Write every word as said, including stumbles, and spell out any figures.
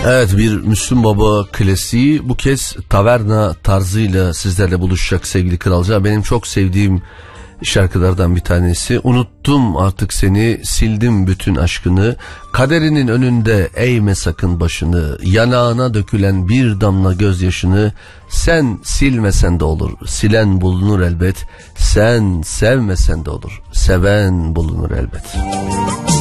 Evet, bir Müslüm Baba klasiği, bu kez taverna tarzıyla sizlerle buluşacak sevgili kralca. Benim çok sevdiğim şarkılardan bir tanesi. Unuttum artık seni, sildim bütün aşkını, kaderinin önünde eğme sakın başını, yanağına dökülen bir damla gözyaşını sen silmesen de olur, silen bulunur elbet, sen sevmesen de olur, seven bulunur elbet.